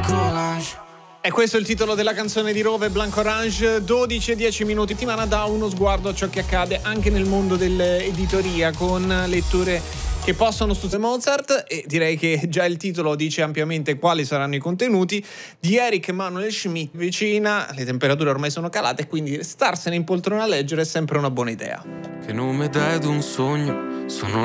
Blanco Orange. E questo è il titolo della canzone di Rove, Blanco Orange. 12 e 10 minuti settimana dà uno sguardo a ciò che accade anche nel mondo dell'editoria, con letture che possono studiare Mozart, e direi che già il titolo dice ampiamente quali saranno i contenuti, di Erich Manuel Schmidt. Vicina, le temperature ormai sono calate, quindi starsene in poltrona a leggere è sempre una buona idea. Che nome dai ad un sogno? Sono